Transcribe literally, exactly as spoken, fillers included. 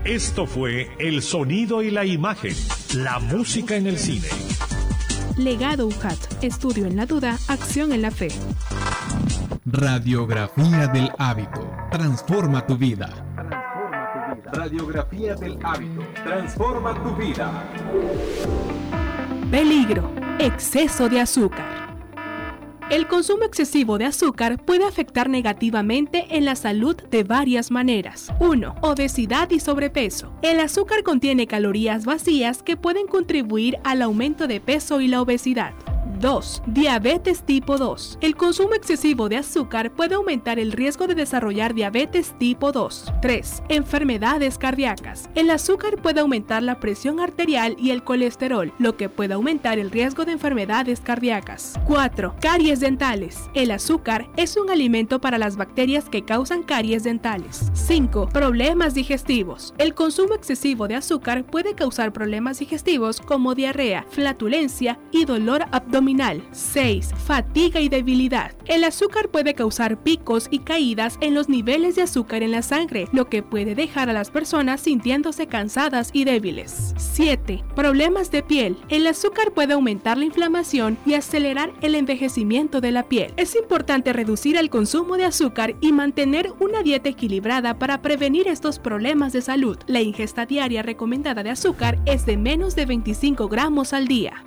Esto fue El Sonido y la Imagen, la música en el cine. Legado U J A T, estudio en la duda, acción en la fe. Radiografía del hábito, transforma tu vida. Radiografía del hábito, transforma tu vida. Peligro, exceso de azúcar. El consumo excesivo de azúcar puede afectar negativamente en la salud de varias maneras. uno. Obesidad y sobrepeso. El azúcar contiene calorías vacías que pueden contribuir al aumento de peso y la obesidad. dos. Diabetes tipo dos. El consumo excesivo de azúcar puede aumentar el riesgo de desarrollar diabetes tipo dos. tres. Enfermedades cardíacas. El azúcar puede aumentar la presión arterial y el colesterol, lo que puede aumentar el riesgo de enfermedades cardíacas. cuatro. Caries dentales. El azúcar es un alimento para las bacterias que causan caries dentales. cinco. Problemas digestivos. El consumo excesivo de azúcar puede causar problemas digestivos como diarrea, flatulencia y dolor abdominal. seis. Fatiga y debilidad. El azúcar puede causar picos y caídas en los niveles de azúcar en la sangre, lo que puede dejar a las personas sintiéndose cansadas y débiles. siete. Problemas de piel. El azúcar puede aumentar la inflamación y acelerar el envejecimiento de la piel. Es importante reducir el consumo de azúcar y mantener una dieta equilibrada para prevenir estos problemas de salud. La ingesta diaria recomendada de azúcar es de menos de veinticinco gramos al día.